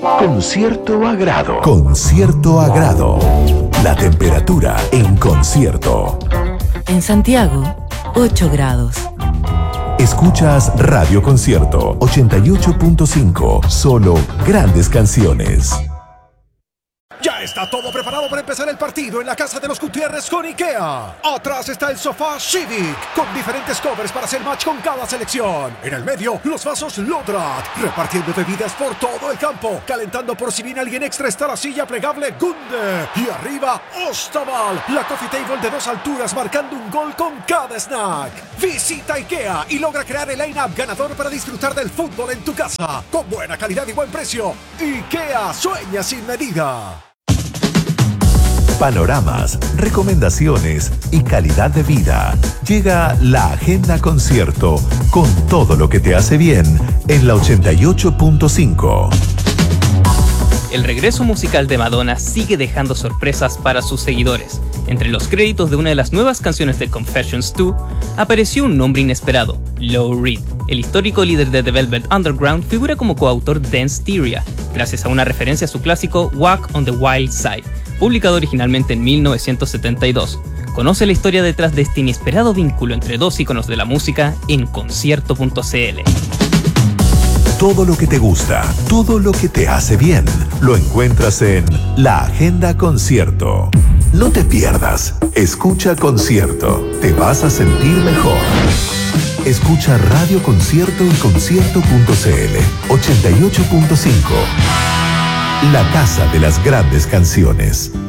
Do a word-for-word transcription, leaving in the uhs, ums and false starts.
Con cierto agrado. Con cierto agrado. La temperatura en Concierto. En Santiago, ocho grados. Escuchas Radio Concierto ochenta y ocho punto cinco. Solo grandes canciones. Ya está todo preparado para empezar el partido en la casa de los Gutiérrez con IKEA. Atrás está el sofá Civic, con diferentes covers para hacer match con cada selección. En el medio, los vasos Lodrat, repartiendo bebidas por todo el campo. Calentando por si viene alguien extra está la silla plegable Gunde. Y arriba, Ostaval, la coffee table de dos alturas marcando un gol con cada snack. Visita IKEA y logra crear el line-up ganador para disfrutar del fútbol en tu casa. Con buena calidad y buen precio. IKEA sueña sin medida. Panoramas, recomendaciones y calidad de vida. Llega la Agenda Concierto con todo lo que te hace bien en la ochenta y ocho punto cinco. El regreso musical de Madonna sigue dejando sorpresas para sus seguidores. Entre los créditos de una de las nuevas canciones de Confessions dos, apareció un nombre inesperado, Lou Reed. El histórico líder de The Velvet Underground figura como coautor de Danceteria, gracias a una referencia a su clásico Walk on the Wild Side, publicado originalmente en mil novecientos setenta y dos. Conoce la historia detrás de este inesperado vínculo entre dos íconos de la música en concierto punto c l. Todo lo que te gusta, todo lo que te hace bien, lo encuentras en La Agenda Concierto. No te pierdas, escucha Concierto, te vas a sentir mejor. Escucha Radio Concierto y concierto punto c l ochenta y ocho punto cinco. La casa de las grandes canciones.